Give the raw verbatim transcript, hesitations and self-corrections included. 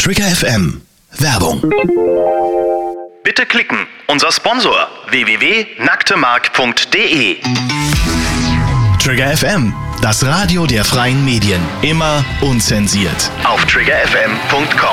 Trigger F M. Werbung. Bitte klicken. Unser Sponsor w w w punkt nacktemark punkt d e. Trigger F M. Das Radio der freien Medien. Immer unzensiert. Auf trigger f m punkt com.